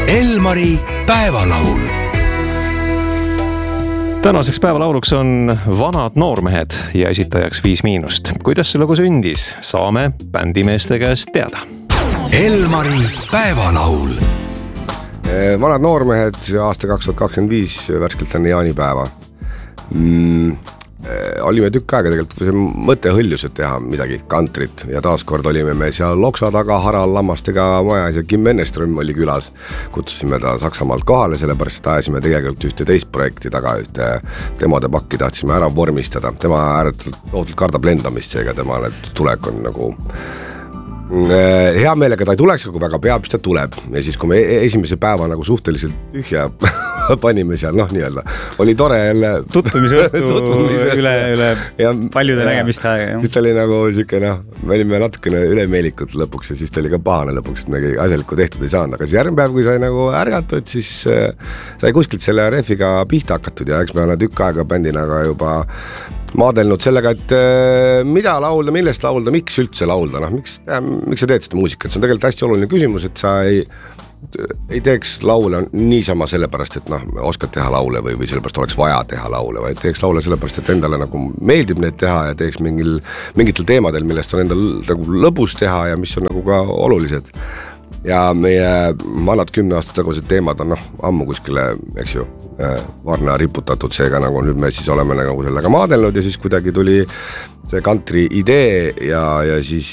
Elmari päevalaul. Tänaseks päevalauluks on Vanad noormehed ja esitajaks 5-. Kuidas see lugu sündis, saame bändimeeste käest teada. Elmari päevalaul. Vanad noormehed aasta 2025 värskelt enne jaanipäeva. Olime tükk aega tegelikult, see mõte hõljus, et teha midagi kantrit ja taaskord olime me seal Loksa taga Harald Lammastega majas ja Kim Enneström oli külas. Kutsusime ta Saksamaalt kohale, sellepärast et ajasime tegelikult ühte teist projekti taga, ühte demode pakki tahtsime ära vormistada. Tema ääretult kardab lendamist, seega temale tulek on nagu hea meelega ta ei tuleks, kui väga peab, siis ta tuleb. Ja siis kui me esimese päeva nagu suhteliselt tühja panime seal, nii-öelda, oli tore jälle tutvumise üle ja paljude nägemist aega. Siis ta oli nagu siuke, me olime natukene ülemeelikud lõpuks ja siis ta oli ka pahane lõpuks, et me asjalikku tehtud ei saanud. Aga siis järgmine päev, kui sai nagu ärgatud, siis sai kuskilt selle refiga pihta hakatud ja eks me oleme tükk aega bändina ka juba maadelnud sellega, et mida laulda, millest laulda, miks üldse laulda, miks sa teed seda muusikat. See on tegelikult hästi oluline küsimus, et sa ei teeks laule niisama sellepärast, et oskad teha laule või sellepärast oleks vaja teha laule, vaid teeks laule sellepärast, et endale nagu meeldib neid teha ja teeks mingitel teemadel, millest on endal nagu lõbus teha ja mis on nagu ka olulised. Ja meie vanad 10 aastat tagused teemad on ammu kuskile, eks ju, varna riputatud, seega nagu nüüd me siis oleme nagu sellega maadelnud ja siis kuidagi tuli see country idee ja siis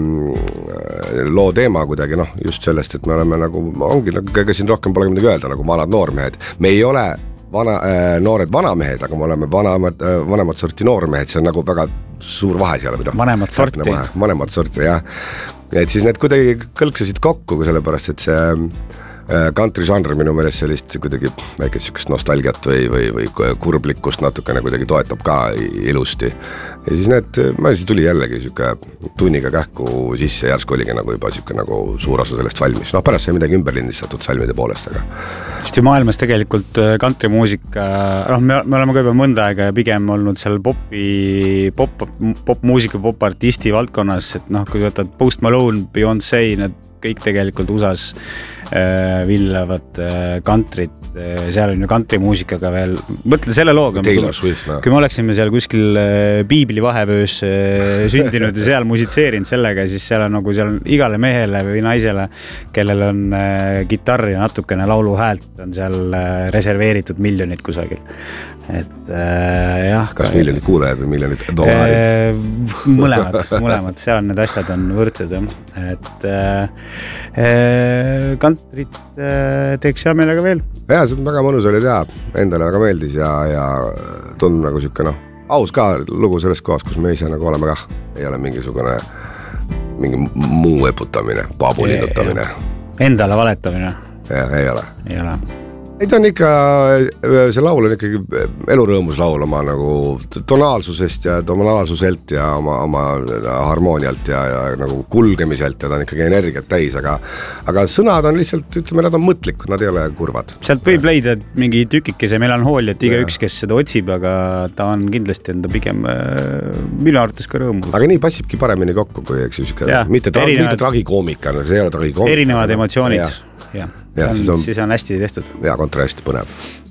loo teema kuidagi just sellest, et me oleme nagu, ongi ega siin rohkem pole midagi öelda, nagu vanad noormehed. Me ei ole noored vanamehed, aga me oleme vanemat sorti noormehed, see on nagu väga suur vahe seal. Vanemat sorti, jah. Et siis need kuidagi kõlksasid kokku, sellepärast, et see country žanr minu meelest sellist kuidagi väikest sükest nostalgiat või kurblikkust natukene kuidagi toetab ka ilusti. Ja siis tuli jällegi süke tunniga kähku sisse, järsku oligi nagu juba süke nagu suur osa sellest valmis. Pärast sai midagi ümberlindistatud salmide poolest, aga sest ju maailmas tegelikult country muusika, me oleme ka juba mõnda aega ja pigem olnud seal popmuusika, popartisti valdkonnas, et kui võtad Post Malone, Beyoncé, need kõik tegelikult USAs villavad countryt, seal on ju country muusikaga veel, mõtle selle looga, kui me oleksime seal kuskil Piibli vahevöös sündinud ja seal musitseerinud sellega, siis seal on igale mehele või naisele, kellel on kitarr ja natukene laulu häält, on seal reserveeritud miljonid kusagil. Et jah. Kas miljonid kuulajad või miljonid dollarid? Mõlemad, seal on need asjad on võrdsed. Et countryt teeks hea meelega veel. Ja, see on väga mõnus oli teha, endale väga meeldis ja tundub nagu siuke aus ka lugu selles kohas, kus me ise nagu oleme kah. Ei ole mingi muu eputamine, paabulinnutamine. Endale valetamine. Ja, ei ole. Ei ole. Ei, ta on ikka, see laul on ikkagi elurõõmus laul oma nagu tonaalsusest ja tonaalsuselt ja oma harmoonialt ja nagu kulgemiselt ja ta on ikkagi energiat täis, aga sõnad on lihtsalt, ütleme, nad on mõtlikud, nad ei ole kurvad. Sealt võib leida mingi tükikese melanhooliat igaüks, kes seda otsib, aga ta on kindlasti enda pigem minu arvates ka rõõmus. Aga nii passibki paremini kokku, kui eks mitte tragikoomika, see ei ole tragikoomika. Erinevad emotsioonid. Ja, siis on hästi tehtud. Ja kontrast põnev.